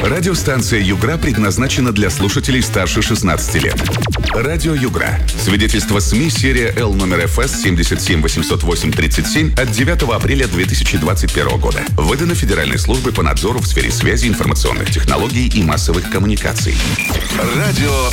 Радиостанция «Югра» предназначена для слушателей старше 16 лет. Радио «Югра». Свидетельство СМИ серия Л номер ФС 7780837 от 9 апреля 2021 года. Выдано Федеральной службой по надзору в сфере связи, информационных технологий и массовых коммуникаций. Радио